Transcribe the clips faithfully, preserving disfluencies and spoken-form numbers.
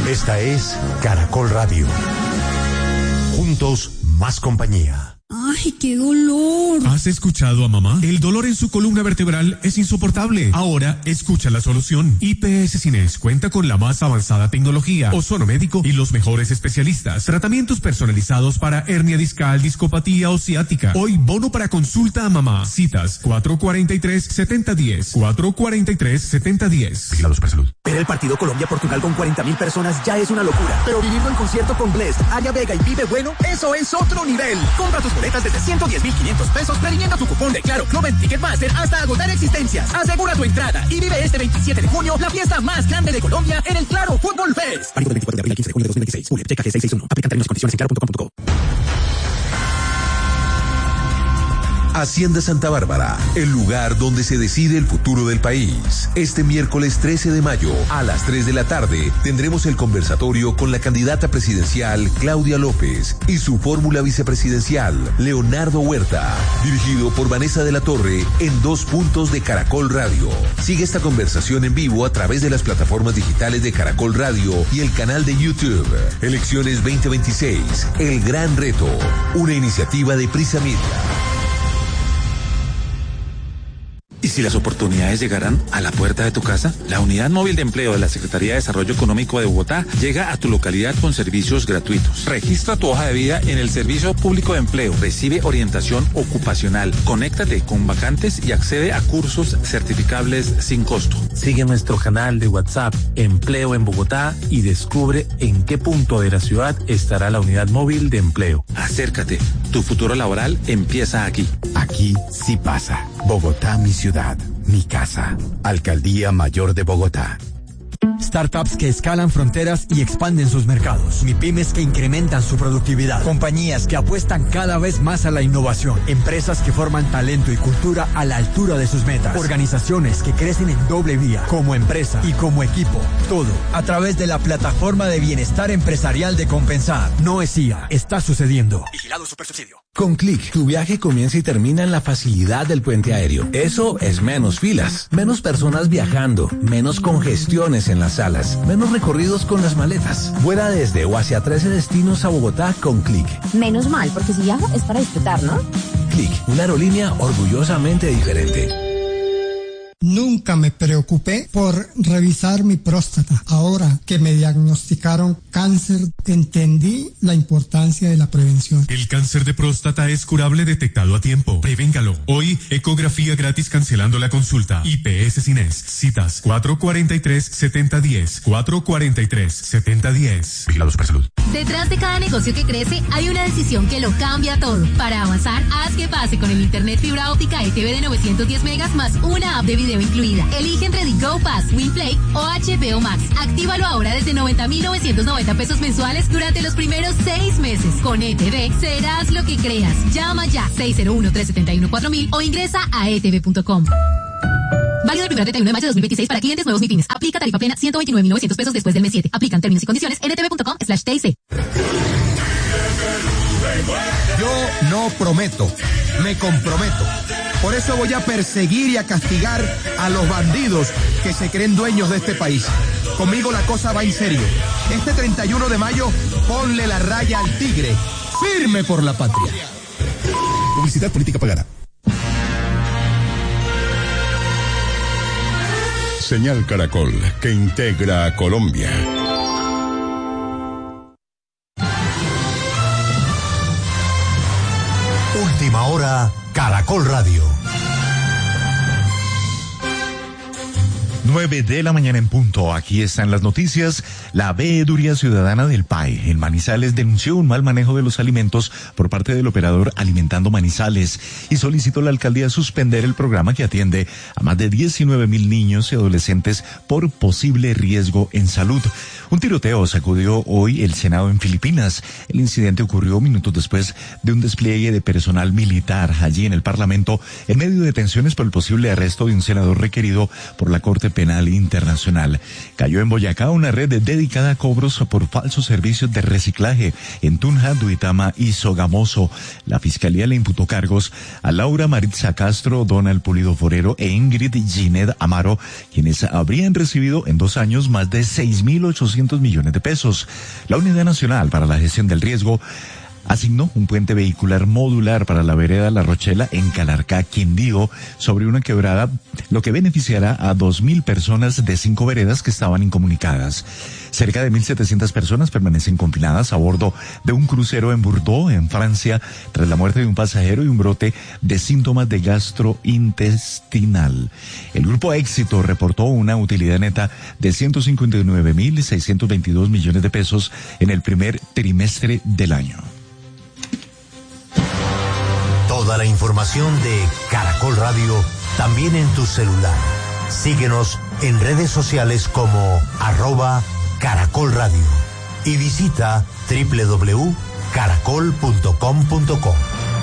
Esta es Caracol Radio. Juntos, más compañía. ¡Ay, qué dolor! ¿Has escuchado a mamá? El dolor en su columna vertebral es insoportable. Ahora, escucha la solución. I P S Cines cuenta con la más avanzada tecnología, ozono médico y los mejores especialistas. Tratamientos personalizados para hernia discal, discopatía o ciática. Hoy, bono para consulta a mamá. Citas cuatro cuatro tres, siete cero uno cero. cuatro cuatro tres, siete cero uno cero. Vigilado Supersalud. Ver el partido Colombia-Portugal con cuarenta mil personas ya es una locura. Pero vivirlo en concierto con Blessd, Aria Vega y Vive Bueno, eso es otro nivel. Compra tus boletas desde ciento diez mil quinientos pesos previniendo tu cupón de Claro Club en Ticketmaster hasta agotar existencias. Asegura tu entrada y vive este veintisiete de junio la fiesta más grande de Colombia en el Claro Fútbol Fest. Válido del veinticuatro de abril al quince de junio de dos mil veintiséis. Julio, checa G seiscientos sesenta y uno. Aplican términos y condiciones en claro punto com punto co. Hacienda Santa Bárbara, el lugar donde se decide el futuro del país. Este miércoles trece de mayo, a las tres de la tarde, tendremos el conversatorio con la candidata presidencial Claudia López y su fórmula vicepresidencial, Leonardo Huerta, dirigido por Vanessa de la Torre en dos puntos de Caracol Radio. Sigue esta conversación en vivo a través de las plataformas digitales de Caracol Radio y el canal de YouTube. Elecciones veinte veintiséis, el gran reto, una iniciativa de Prisa Media. ¿Y si las oportunidades llegaran a la puerta de tu casa? La Unidad Móvil de Empleo de la Secretaría de Desarrollo Económico de Bogotá llega a tu localidad con servicios gratuitos. Registra tu hoja de vida en el Servicio Público de Empleo. Recibe orientación ocupacional. Conéctate con vacantes y accede a cursos certificables sin costo. Sigue nuestro canal de WhatsApp Empleo en Bogotá y descubre en qué punto de la ciudad estará la Unidad Móvil de Empleo. Acércate. Tu futuro laboral empieza aquí. Aquí sí pasa. Bogotá, mi ciudad, mi casa. Alcaldía Mayor de Bogotá. Startups que escalan fronteras y expanden sus mercados. MIPYMES que incrementan su productividad. Compañías que apuestan cada vez más a la innovación. Empresas que forman talento y cultura a la altura de sus metas. Organizaciones que crecen en doble vía, como empresa y como equipo. Todo a través de la plataforma de bienestar empresarial de Compensar. No es I A, está sucediendo. Vigilado Supersubsidio. Con Click, tu viaje comienza y termina en la facilidad del puente aéreo. Eso es menos filas, menos personas viajando, menos congestiones en las salas, menos recorridos con las maletas. Vuela desde o hacia trece destinos a Bogotá con Click. Menos mal, porque si viajo es para disfrutar, ¿no? Click, una aerolínea orgullosamente diferente. Nunca me preocupé por revisar mi próstata. Ahora que me diagnosticaron cáncer, entendí la importancia de la prevención. El cáncer de próstata es curable detectado a tiempo. Prevéngalo. Hoy, ecografía gratis cancelando la consulta. I P S Cines. Citas cuatro cuatro tres, siete cero uno cero. cuatro cuatro tres, siete cero uno cero. Vigilado Supersalud. Detrás de cada negocio que crece hay una decisión que lo cambia todo. Para avanzar, haz que pase con el internet fibra óptica E T V de novecientos diez megas más una app de video incluida. Elige entre The Go Pass, WinPlay o H B O Max. Actívalo ahora desde noventa mil novecientos noventa pesos mensuales durante los primeros seis meses. Con E T V serás lo que creas. Llama ya seis cero uno, tres siete uno, cuatro mil o ingresa a e t v punto com. Válido del primero al treinta y uno de mayo de dos mil veintiséis para clientes nuevos MIPYMES. Aplica tarifa plena ciento veintinueve mil novecientos pesos después del mes siete. Aplican términos y condiciones en e t v punto com slash t i c. Yo no prometo, me comprometo. Por eso voy a perseguir y a castigar a los bandidos que se creen dueños de este país. Conmigo la cosa va en serio. Este treinta y uno de mayo, ponle la raya al tigre. Firme por la patria. Publicidad política pagada. Señal Caracol, que integra a Colombia. Última hora, Caracol Radio. nueve de la mañana en punto. Aquí están las noticias. La Veeduría Ciudadana del P A E en Manizales denunció un mal manejo de los alimentos por parte del operador Alimentando Manizales y solicitó a la alcaldía suspender el programa que atiende a más de diecinueve mil niños y adolescentes por posible riesgo en salud. Un tiroteo sacudió hoy el Senado en Filipinas. El incidente ocurrió minutos después de un despliegue de personal militar allí en el Parlamento en medio de tensiones por el posible arresto de un senador requerido por la Corte Penal Internacional. Cayó en Boyacá una red dedicada a cobros por falsos servicios de reciclaje en Tunja, Duitama y Sogamoso. La Fiscalía le imputó cargos a Laura Maritza Castro, Donald Pulido Forero e Ingrid Gined Amaro, quienes habrían recibido en dos años más de seis mil ochocientos doscientos millones de pesos. La Unidad Nacional para la Gestión del Riesgo asignó un puente vehicular modular para la vereda La Rochela en Calarcá, Quindío, sobre una quebrada, lo que beneficiará a dos mil personas de cinco veredas que estaban incomunicadas. Cerca de mil setecientas personas permanecen confinadas a bordo de un crucero en Bordeaux, en Francia, tras la muerte de un pasajero y un brote de síntomas de gastrointestinal. El Grupo Éxito reportó una utilidad neta de ciento cincuenta y nueve mil seiscientos veintidós millones de pesos en el primer trimestre del año. Toda la información de Caracol Radio también en tu celular. Síguenos en redes sociales como arroba Caracol Radio y visita doble u doble u doble u punto caracol punto com punto co.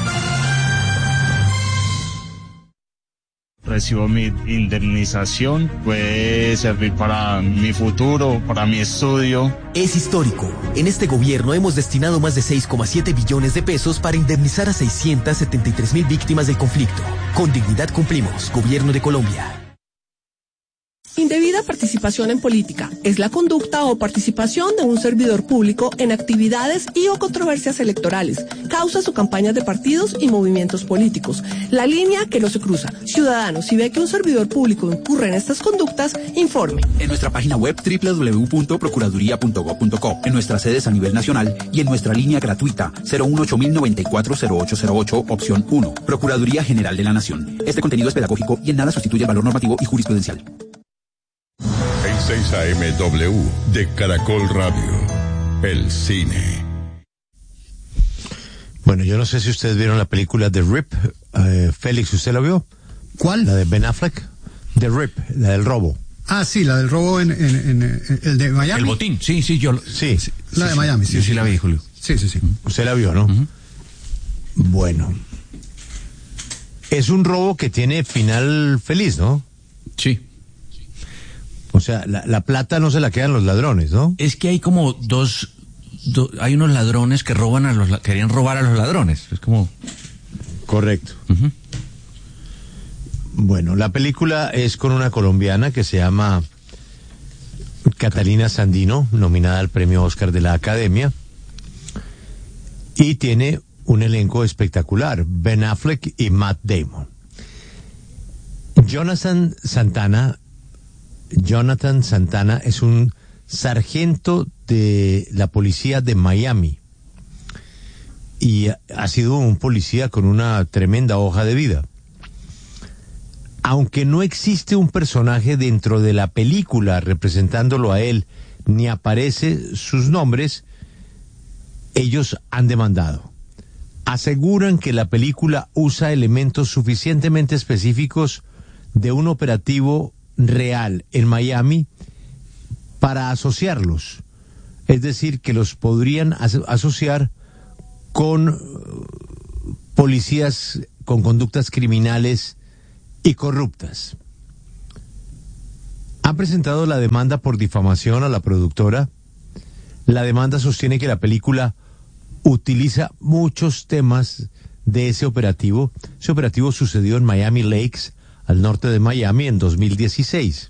Recibo mi indemnización, puede servir para mi futuro, para mi estudio. Es histórico. En este gobierno hemos destinado más de seis coma siete billones de pesos para indemnizar a seiscientas setenta y tres mil víctimas del conflicto. Con dignidad cumplimos. Gobierno de Colombia. Indebida participación en política es la conducta o participación de un servidor público en actividades y o controversias electorales, causas o campañas de partidos y movimientos políticos. La línea que no se cruza. Ciudadanos, si ve que un servidor público incurre en estas conductas, informe. En nuestra página web doble u doble u doble u punto procuraduría punto gob punto co, en nuestras sedes a nivel nacional y en nuestra línea gratuita cero uno ocho mil noventa y cuatro cero ocho cero ocho, opción uno. Procuraduría General de la Nación. Este contenido es pedagógico y en nada sustituye el valor normativo y jurisprudencial. seis A M W de Caracol Radio, el cine. Bueno, yo no sé si ustedes vieron la película The Rip. Eh, Félix, ¿usted la vio? ¿Cuál? La de Ben Affleck. The Rip, la del robo. Ah, sí, la del robo en, en, en, en el de Miami. El botín, sí, sí, yo. Sí. sí la sí, de Miami, sí. Yo sí, sí la vi, Julio. Sí, sí, sí. Usted la vio, ¿no? Uh-huh. Bueno. Es un robo que tiene final feliz, ¿no? Sí. O sea, la, la plata no se la quedan los ladrones, ¿no? Es que hay como dos, do, hay unos ladrones que roban a los, querían robar a los ladrones. Es como... Correcto. Uh-huh. Bueno, la película es con una colombiana que se llama Catalina Sandino, nominada al premio Oscar de la Academia, y tiene un elenco espectacular, Ben Affleck y Matt Damon. Jonathan Santana Jonathan Santana es un sargento de la policía de Miami y ha sido un policía con una tremenda hoja de vida. Aunque no existe un personaje dentro de la película representándolo a él, ni aparece sus nombres, ellos han demandado. Aseguran que la película usa elementos suficientemente específicos de un operativo real en Miami para asociarlos, es decir, que los podrían as- asociar con uh, policías con conductas criminales y corruptas. Han presentado la demanda por difamación a la productora. La demanda sostiene que la película utiliza muchos temas de ese operativo. Ese operativo sucedió en Miami Lakes, al norte de Miami, en dos mil dieciséis.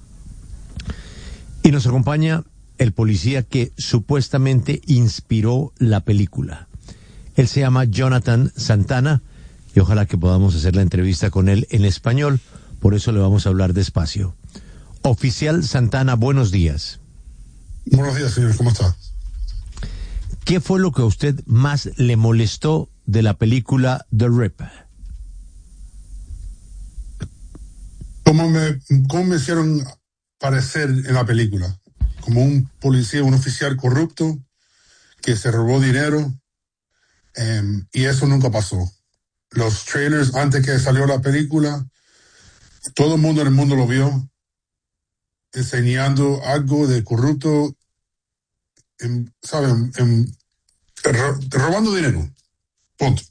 Y nos acompaña el policía que supuestamente inspiró la película. Él se llama Jonathan Santana y ojalá que podamos hacer la entrevista con él en español, por eso le vamos a hablar despacio. Oficial Santana, buenos días. Buenos días, señor, ¿cómo está? ¿Qué fue lo que a usted más le molestó de la película The Rip? ¿Cómo me, cómo me hicieron parecer en la película? Como un policía, un oficial corrupto que se robó dinero, eh, y eso nunca pasó. Los trailers, antes que salió la película, todo el mundo en el mundo lo vio, enseñando algo de corrupto, en, ¿saben? En, ro, robando dinero. Punto.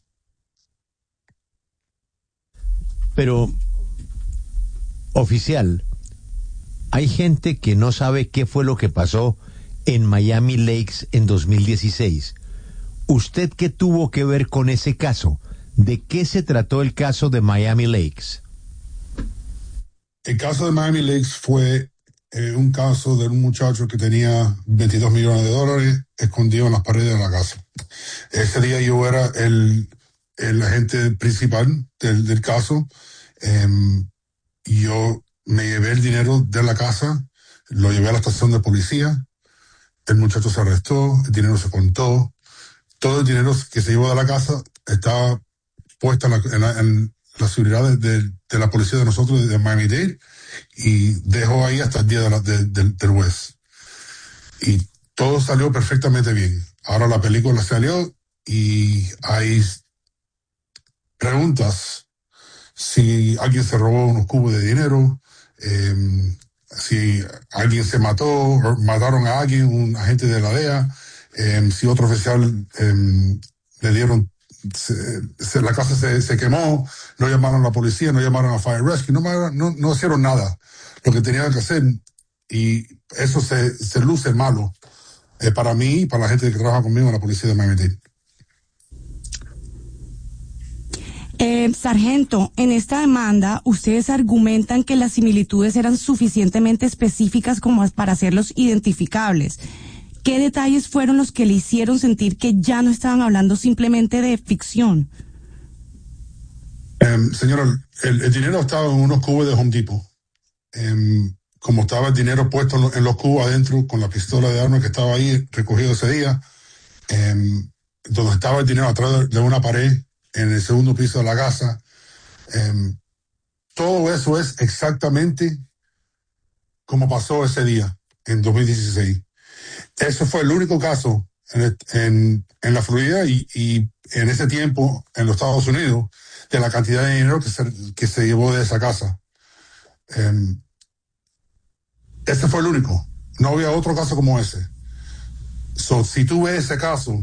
Pero... Oficial, hay gente que no sabe qué fue lo que pasó en Miami Lakes en dos mil dieciséis. ¿Usted qué tuvo que ver con ese caso? ¿De qué se trató el caso de Miami Lakes? El caso de Miami Lakes fue eh, un caso de un muchacho que tenía veintidós millones de dólares escondido en las paredes de la casa. Ese día yo era el, el agente principal del, del caso. Eh, yo me llevé el dinero de la casa, lo llevé a la estación de policía, el muchacho se arrestó, el dinero se contó, todo el dinero que se llevó de la casa estaba puesto en la, en la, en la seguridad de, de, de la policía de nosotros, de Miami-Dade, y dejó ahí hasta el día de la, de, de, del juez. Y todo salió perfectamente bien. Ahora la película salió y hay preguntas si alguien se robó unos cubos de dinero, eh, si alguien se mató, o mataron a alguien, un agente de la D E A, eh, si otro oficial eh, le dieron, se, se, la casa se, se quemó, no llamaron a la policía, no llamaron a Fire Rescue, no, no, no hicieron nada, lo que tenían que hacer, y eso se, se luce malo eh, para mí y para la gente que trabaja conmigo en la policía de Miami-Dade. Eh, sargento, en esta demanda, ustedes argumentan que las similitudes eran suficientemente específicas como para hacerlos identificables. ¿Qué detalles fueron los que le hicieron sentir que ya no estaban hablando simplemente de ficción? Um, señora, el, el dinero estaba en unos cubos de Home Depot. Um, como estaba el dinero puesto en, lo, en los cubos adentro, con la pistola de armas que estaba ahí recogido ese día, um, donde estaba el dinero atrás de, de una pared, en el segundo piso de la casa. Um, todo eso es exactamente como pasó ese día, en dos mil dieciséis. Ese fue el único caso en, el, en, en la Florida y, y en ese tiempo en los Estados Unidos de la cantidad de dinero que se, que se llevó de esa casa. Um, ese fue el único. No había otro caso como ese. So, si tú ves ese caso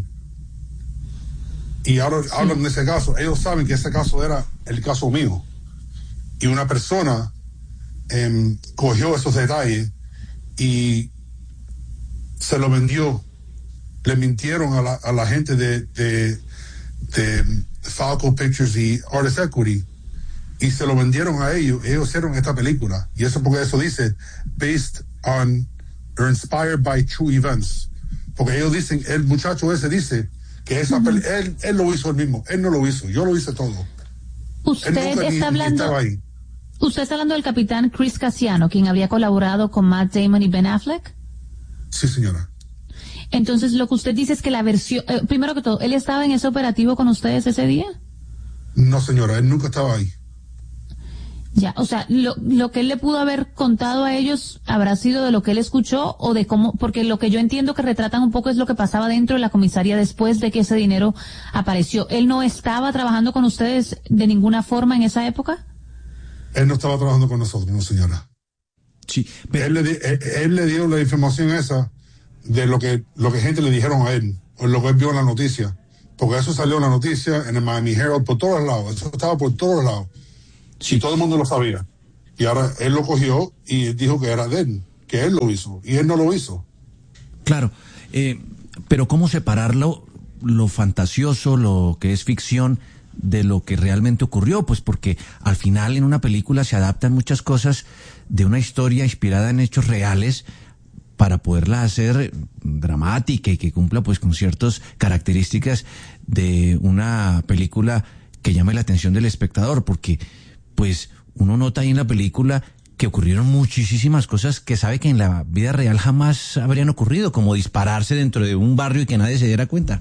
y ahora sí. hablan de ese caso, ellos saben que ese caso era el caso mío. Y una persona um, cogió esos detalles y se lo vendió. Le mintieron a la, a la gente de, de, de Falco Pictures y Artist Equity y se lo vendieron a ellos. Ellos hicieron esta película. Y eso porque eso dice based on or inspired by true events. Porque ellos dicen, el muchacho ese dice que esa uh-huh. peli- él, él lo hizo él mismo. Él no lo hizo. Yo lo hice todo. Usted está ni, hablando... Ni Usted está hablando del capitán Chris Casiano, quien había colaborado con Matt Damon y Ben Affleck. Sí, señora. Entonces, lo que usted dice es que la versión... Eh, primero que todo, ¿él estaba en ese operativo con ustedes ese día? No, señora, él nunca estaba ahí. Ya, o sea, lo, lo que él le pudo haber contado a ellos habrá sido de lo que él escuchó o de cómo... Porque lo que yo entiendo que retratan un poco es lo que pasaba dentro de la comisaría después de que ese dinero apareció. ¿Él no estaba trabajando con ustedes de ninguna forma en esa época? Él no estaba trabajando con nosotros, no, señora. Sí, pero... él, le di, él, él le dio la información esa de lo que lo que gente le dijeron a él, o lo que él vio en la noticia, porque eso salió en la noticia, en el Miami Herald, por todos lados, eso estaba por todos lados, sí, y todo el mundo lo sabía, y ahora él lo cogió y dijo que era de él, que él lo hizo, y él no lo hizo. Claro, eh, pero ¿cómo separarlo, lo fantasioso, lo que es ficción, de lo que realmente ocurrió? Pues porque al final en una película se adaptan muchas cosas de una historia inspirada en hechos reales para poderla hacer dramática y que cumpla pues con ciertas características de una película que llame la atención del espectador, porque pues uno nota ahí en la película que ocurrieron muchísimas cosas que sabe que en la vida real jamás habrían ocurrido, como dispararse dentro de un barrio y que nadie se diera cuenta.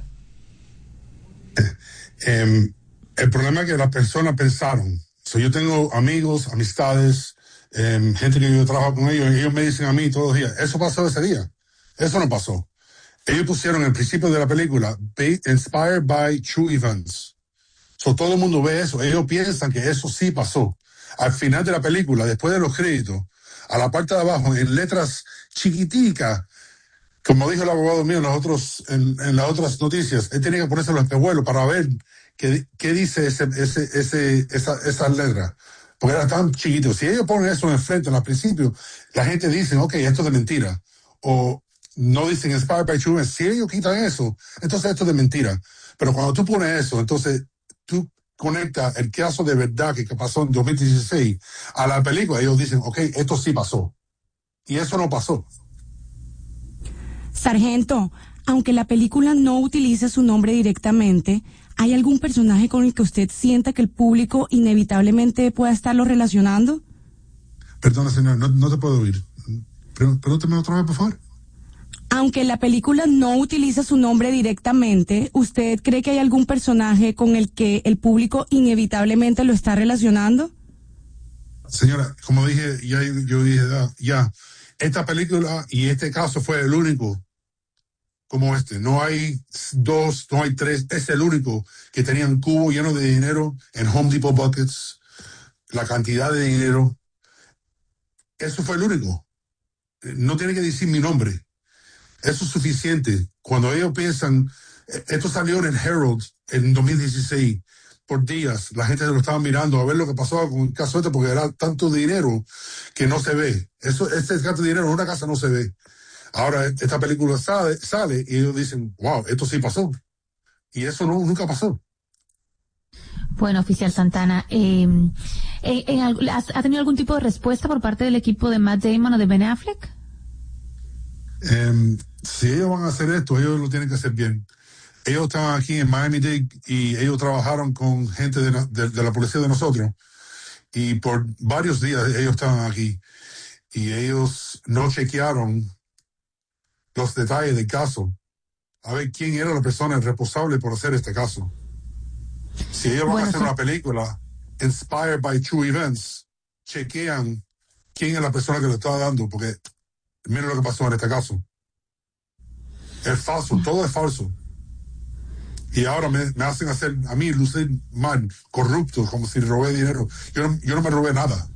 Eh, um, el problema es que las personas pensaron, so, yo tengo amigos, amistades, Um, gente que yo trabajo con ellos, y ellos me dicen a mí todos los días, eso pasó ese día, eso no pasó. Ellos pusieron el principio de la película, inspired by true events. So, todo el mundo ve eso, ellos piensan que eso sí pasó. Al final de la película, después de los créditos, a la parte de abajo, en letras chiquiticas, como dijo el abogado mío en, los otros, en, en las otras noticias, él tenía que ponerse los espejuelos para ver qué, qué dice ese, ese, ese, esa, esas letras. Porque eran tan chiquitos. Si ellos ponen eso enfrente al principio, la gente dice, ok, esto es de mentira. O no dicen inspired by true events. Si ellos quitan eso, entonces esto es de mentira. Pero cuando tú pones eso, entonces tú conectas el caso de verdad que, que pasó en dos mil dieciséis a la película. Ellos dicen, ok, esto sí pasó. Y eso no pasó. Sargento, aunque la película no utiliza su nombre directamente, ¿hay algún personaje con el que usted sienta que el público inevitablemente pueda estarlo relacionando? Perdona, señor, no, no te puedo oír. Pregúntame otra vez, por favor. Aunque la película no utiliza su nombre directamente, ¿usted cree que hay algún personaje con el que el público inevitablemente lo está relacionando? Señora, como dije, ya yo dije, ya, ya, esta película y este caso fue el único como este. No hay dos, no hay tres, es el único que tenía un cubo lleno de dinero en Home Depot buckets, la cantidad de dinero. Eso fue el único. No tiene que decir mi nombre. Eso es suficiente. Cuando ellos piensan, esto salió en el Herald en dos mil dieciséis, por días, la gente lo estaba mirando a ver lo que pasaba con el caso este, porque era tanto dinero que no se ve. Eso, este tanto dinero en una casa no se ve. Ahora, esta película sale, sale y ellos dicen, wow, esto sí pasó. Y eso no, nunca pasó. Bueno, oficial Santana, eh, eh, eh, ¿ha tenido algún tipo de respuesta por parte del equipo de Matt Damon o de Ben Affleck? Um, si ellos van a hacer esto, ellos lo tienen que hacer bien. Ellos estaban aquí en Miami-Dade y ellos trabajaron con gente de, de, de la policía de nosotros. Y por varios días ellos estaban aquí. Y ellos no chequearon los detalles del caso. A ver quién era la persona responsable por hacer este caso. Si ellos van bueno, a hacer sí. una película inspired by true events, chequean quién es la persona que lo está dando, porque miren lo que pasó en este caso. Es falso, todo es falso. Y ahora me, me hacen hacer a mí lucir mal, corrupto, como si robé dinero. Yo no, yo no me robé nada.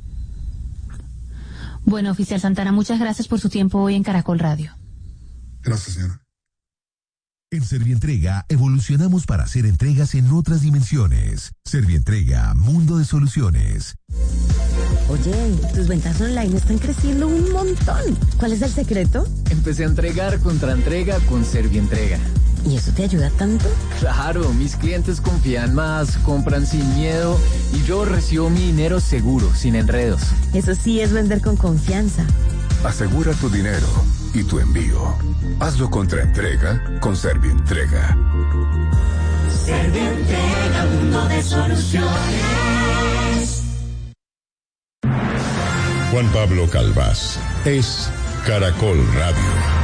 Bueno, oficial Santana, muchas gracias por su tiempo hoy en Caracol Radio. Gracias, señora. En Servientrega evolucionamos para hacer entregas en otras dimensiones. Servientrega, mundo de soluciones. Oye, tus ventas online están creciendo un montón. ¿Cuál es el secreto? Empecé a entregar contra entrega con Servientrega. ¿Y eso te ayuda tanto? Claro, mis clientes confían más, compran sin miedo y yo recibo mi dinero seguro, sin enredos. Eso sí es vender con confianza. Asegura tu dinero y tu envío. Hazlo contra entrega con Servientrega. Servientrega, mundo de soluciones. Juan Pablo Calvás es Caracol Radio.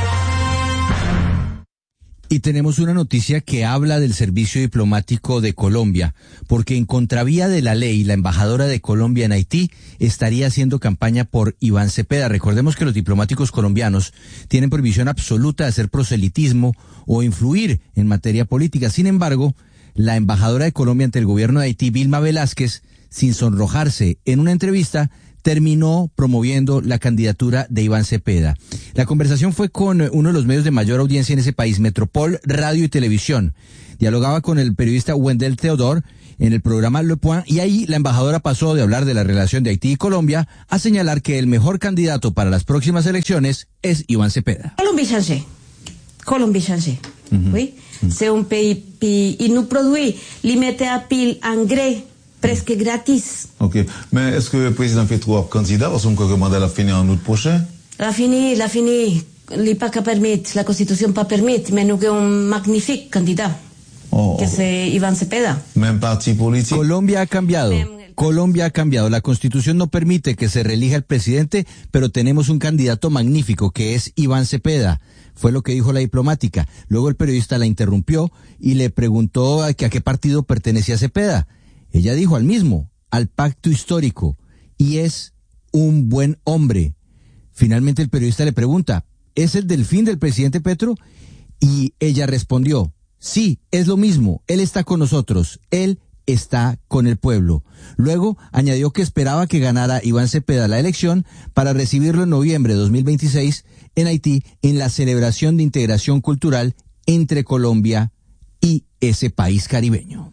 Y tenemos una noticia que habla del servicio diplomático de Colombia, porque en contravía de la ley, la embajadora de Colombia en Haití estaría haciendo campaña por Iván Cepeda. Recordemos que los diplomáticos colombianos tienen prohibición absoluta de hacer proselitismo o influir en materia política. Sin embargo, la embajadora de Colombia ante el gobierno de Haití, Vilma Velázquez, sin sonrojarse en una entrevista, terminó promoviendo la candidatura de Iván Cepeda. La conversación fue con uno de los medios de mayor audiencia en ese país, Metropol Radio y Televisión. Dialogaba con el periodista Wendell Theodore en el programa Le Point, y ahí la embajadora pasó de hablar de la relación de Haití y Colombia a señalar que el mejor candidato para las próximas elecciones es Iván Cepeda. Colombie changé. Colombie changé. Mm-hmm. Oui. Mm-hmm. C'est un pays, puis il nous produit, il mettait à pile engrais presque gratis. Ok. Mais est-ce que le président fait trois candidats parce qu'on peut commander la fin en août prochain? La fini, la fini. Il pas qu'à permettre, la Constitution pas permettre, mais nous avons un magnifique candidat, oh, que c'est Iván Cepeda. Même parti politique. Colombia ha cambiado. Colombia ha cambiado. La Constitución no permite que se reelija el presidente, pero tenemos un candidato magnífico que es Iván Cepeda. Fue lo que dijo la diplomática. Luego el periodista la interrumpió y le preguntó a, que a qué partido pertenecía Cepeda. Ella dijo al mismo, al pacto histórico, y es un buen hombre. Finalmente el periodista le pregunta, ¿es el delfín del presidente Petro? Y ella respondió, sí, es lo mismo, él está con nosotros, él está con el pueblo. Luego añadió que esperaba que ganara Iván Cepeda la elección para recibirlo en noviembre de dos mil veintiséis en Haití en la celebración de integración cultural entre Colombia y ese país caribeño.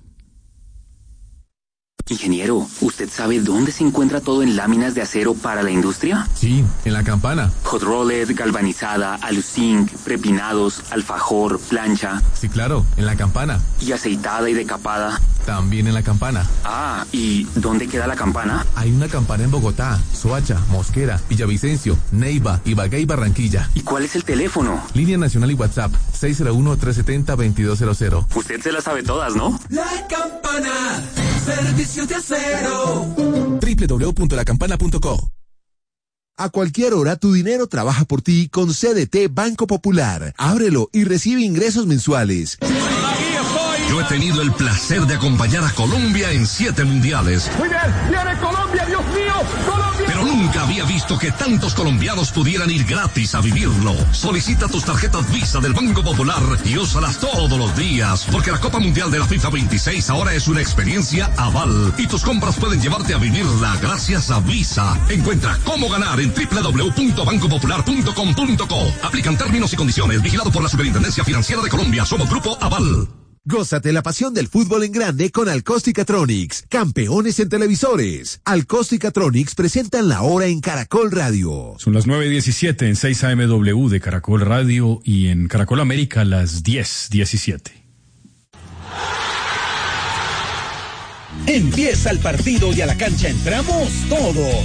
Ingeniero, ¿usted sabe dónde se encuentra todo en láminas de acero para la industria? Sí, en la Campana. Hot rolled, galvanizada, aluzinc, prepinados, alfajor, plancha. Sí, claro, en la Campana. ¿Y aceitada y decapada? también en La Campana. Ah, ¿y dónde queda La Campana? Hay una campana en Bogotá, Soacha, Mosquera, Villavicencio, Neiva, Ibagué y Barranquilla. ¿Y cuál es el teléfono? Línea nacional y WhatsApp, seis cero uno, tres siete cero, dos dos cero cero. Usted se las sabe todas, ¿no? La Campana, servicios de acero. doble u doble u doble u punto la campana punto co. A cualquier hora tu dinero trabaja por ti con C D T Banco Popular. Ábrelo y recibe ingresos mensuales. Yo he tenido el placer de acompañar a Colombia en siete mundiales. Muy bien, viene Colombia, Dios mío, Colombia. Pero nunca había visto que tantos colombianos pudieran ir gratis a vivirlo. Solicita tus tarjetas Visa del Banco Popular y úsalas todos los días, porque la Copa Mundial de la FIFA veintiséis ahora es una experiencia aval y tus compras pueden llevarte a vivirla gracias a Visa. Encuentra cómo ganar en doble u doble u doble u punto banco popular punto com punto co. Aplican términos y condiciones. Vigilado por la Superintendencia Financiera de Colombia. Somos Grupo Aval. Gózate la pasión del fútbol en grande con Alcosticatronics, campeones en televisores. Alcosticatronics presentan la hora en Caracol Radio. Son las nueve diecisiete en seis A M W de Caracol Radio y en Caracol América las diez diecisiete. Empieza el partido y a la cancha entramos todos.